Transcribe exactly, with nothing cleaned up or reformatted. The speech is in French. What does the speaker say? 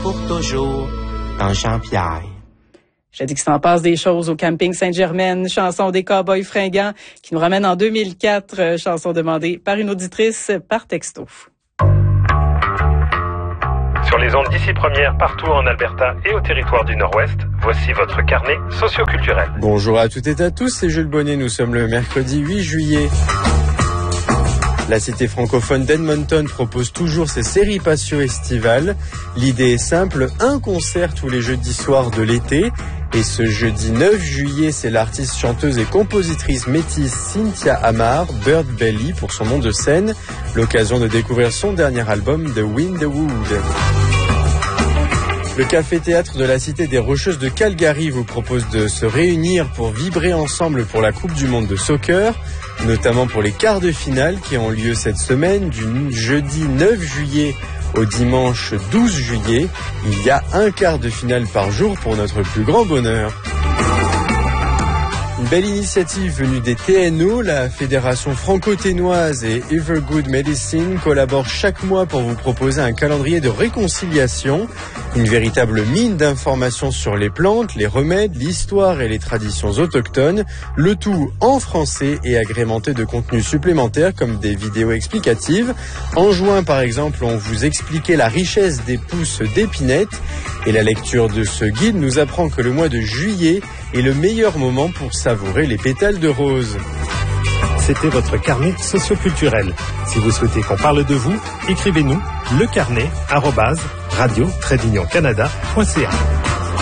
pour toujours dans Jean-Pierre. J'ai dit que ça en passe des choses au camping Sainte-Germaine, chanson des Cowboys fringants qui nous ramène en deux mille quatre, chanson demandée par une auditrice par texto. Sur les ondes d'ici première, partout en Alberta et au territoire du Nord-Ouest, voici votre carnet socio-culturel. Bonjour à toutes et à tous, c'est Jules Bonnet, nous sommes le mercredi huit juillet. La cité francophone d'Edmonton propose toujours ses séries patio estivales. L'idée est simple, un concert tous les jeudis soirs de l'été. Et ce jeudi neuf juillet, c'est l'artiste, chanteuse et compositrice métisse Cynthia Amar, Bird Belly pour son nom de scène. L'occasion de découvrir son dernier album, The Wind the Wood. Le café-théâtre de la Cité des Rocheuses de Calgary vous propose de se réunir pour vibrer ensemble pour la Coupe du Monde de soccer, notamment pour les quarts de finale qui ont lieu cette semaine du jeudi neuf juillet au dimanche douze juillet. Il y a un quart de finale par jour pour notre plus grand bonheur. Une belle initiative venue des T N O, la Fédération franco-ténoise et Evergood Medicine collaborent chaque mois pour vous proposer un calendrier de réconciliation, une véritable mine d'informations sur les plantes, les remèdes, l'histoire et les traditions autochtones, le tout en français et agrémenté de contenus supplémentaires comme des vidéos explicatives. En juin, par exemple, on vous expliquait la richesse des pousses d'épinette et la lecture de ce guide nous apprend que le mois de juillet est le meilleur moment pour savourer les pétales de rose. C'était votre carnet socio-culturel. Si vous souhaitez qu'on parle de vous, écrivez-nous lecarnet arobase radio tiret canada point c a.